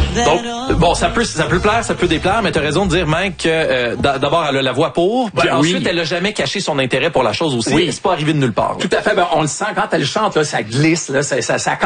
Donc, bon, ça peut plaire, ça peut déplaire, mais t'as raison de dire, Mike, que d'abord, elle a la voix pour, puis ensuite, elle a jamais caché son intérêt pour la chose aussi. Oui. C'est pas arrivé de nulle part. Tout à fait. Ben, on le sent quand elle chante, là, ça glisse, là, ça